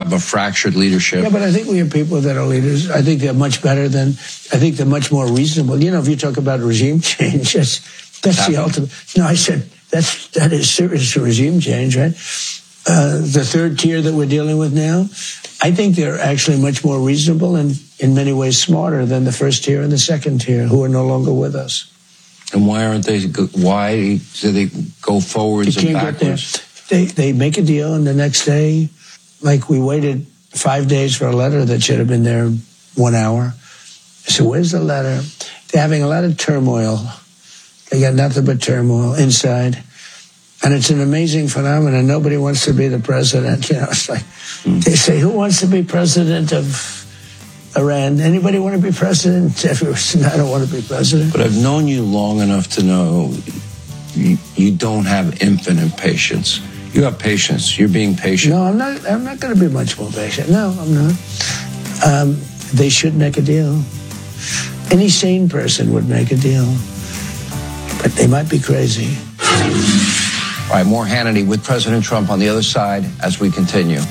have a fractured leadership. Yeah, but I think we have people that are leaders. I think they're much better than, I think they're much more reasonable. You know, if you talk about regime change, that's the ultimate. No, I said that is serious regime change, right? The third tier that we're dealing with now, I think they're actually much more reasonable and in many ways smarter than the first tier and the second tier, who are no longer with us. And why aren't they? Why do they go forwards and backwards? They make a deal, and the next day, like we waited 5 days for a letter that should have been there 1 hour. So where's the letter? They're having a lot of turmoil. They got nothing but turmoil inside. And it's an amazing phenomenon. Nobody wants to be the president. You know, it's like they say, who wants to be president of Iran? Anybody want to be president? I don't want to be president. But I've known you long enough to know you don't have infinite patience. You have patience. You're being patient. No, I'm not going to be much more patient. No, I'm not. They should make a deal. Any sane person would make a deal. But they might be crazy. All right, more Hannity with President Trump on the other side as we continue.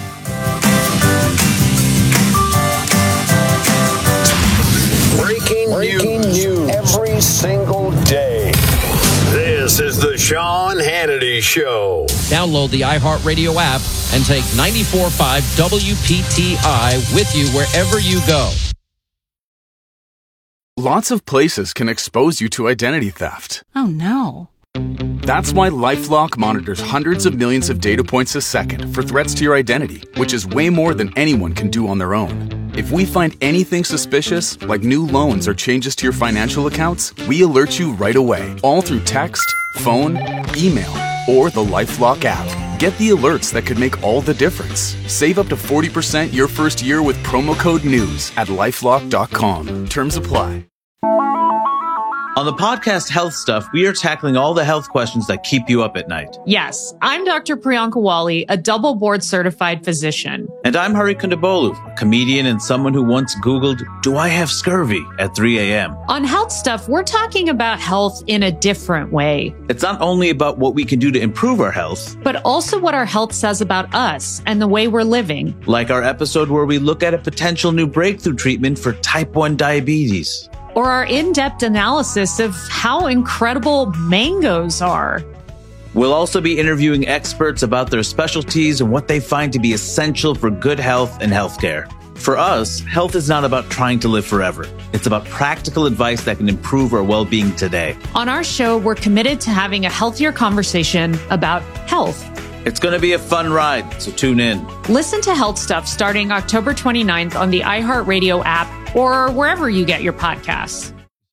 Breaking news every single day. This is the Sean Hannity Show. Download the iHeartRadio app and take 94.5 WPTI with you wherever you go. Lots of places can expose you to identity theft. Oh, no. That's why LifeLock monitors hundreds of millions of data points a second for threats to your identity, which is way more than anyone can do on their own. If we find anything suspicious, like new loans or changes to your financial accounts, we alert you right away, all through text, phone, email, or the LifeLock app. Get the alerts that could make all the difference. Save up to 40% your first year with promo code NEWS at LifeLock.com. Terms apply. On the podcast Health Stuff, we are tackling all the health questions that keep you up at night. Yes, I'm Dr. Priyanka Wali, a double board certified physician. And I'm Hari Kondabolu, a comedian and someone who once Googled, "Do I have scurvy?" at 3 a.m. On Health Stuff, we're talking about health in a different way. It's not only about what we can do to improve our health, but also what our health says about us and the way we're living. Like our episode where we look at a potential new breakthrough treatment for type 1 diabetes. Or our in-depth analysis of how incredible mangoes are. We'll also be interviewing experts about their specialties and what they find to be essential for good health and healthcare. For us, health is not about trying to live forever. It's about practical advice that can improve our well-being today. On our show, we're committed to having a healthier conversation about health. It's going to be a fun ride, so tune in. Listen to Health Stuff starting October 29th on the iHeartRadio app or wherever you get your podcasts.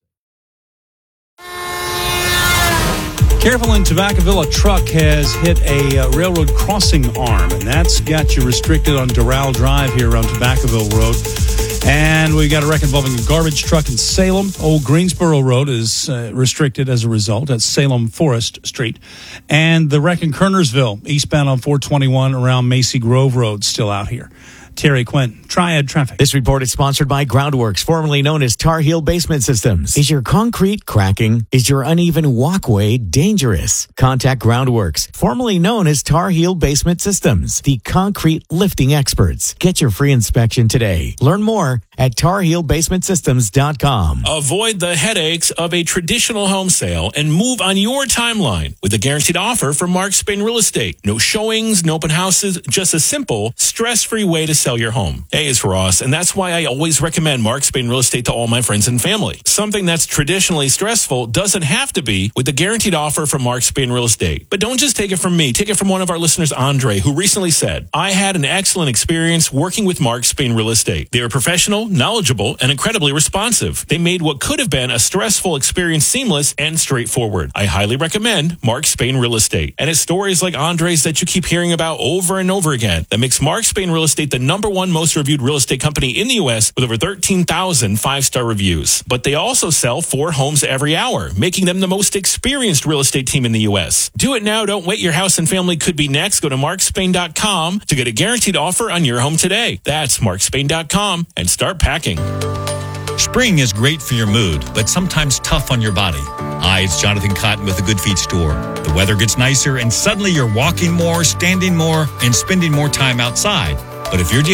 Careful in Tobaccoville, a truck has hit a railroad crossing arm, and that's got you restricted on Doral Drive here around Tobaccoville Road. And we got a wreck involving a garbage truck in Salem. Old Greensboro Road is restricted as a result. That's Salem Forest Street. And the wreck in Kernersville, eastbound on 421 around Macy Grove Road, still out here. Terry Quinn, Triad Traffic. This report is sponsored by Groundworks, formerly known as Tar Heel Basement Systems. Is your concrete cracking? Is your uneven walkway dangerous? Contact Groundworks, formerly known as Tar Heel Basement Systems, the concrete lifting experts. Get your free inspection today. Learn more at tarheelbasementsystems.com. Avoid the headaches of a traditional home sale and move on your timeline with a guaranteed offer from Mark Spain Real Estate. No showings, no open houses, just a simple, stress-free way to sell your home. Hey, it's Ross, and that's why I always recommend Mark Spain Real Estate to all my friends and family. Something that's traditionally stressful doesn't have to be with the guaranteed offer from Mark Spain Real Estate. But don't just take it from me. Take it from one of our listeners, Andre, who recently said, "I had an excellent experience working with Mark Spain Real Estate. They are professional, knowledgeable, and incredibly responsive. They made what could have been a stressful experience seamless and straightforward. I highly recommend Mark Spain Real Estate." And it's stories like Andre's that you keep hearing about over and over again that makes Mark Spain Real Estate the #1 most reviewed real estate company in the U.S. with over 13,000 five-star reviews. But they also sell 4 homes every hour, making them the most experienced real estate team in the U.S. Do it now. Don't wait. Your house and family could be next. Go to markspain.com to get a guaranteed offer on your home today. That's markspain.com and start packing. Spring is great for your mood, but sometimes tough on your body. Hi, it's Jonathan Cotton with the Good Feet store. The weather gets nicer and suddenly you're walking more, standing more, and spending more time outside. But if you're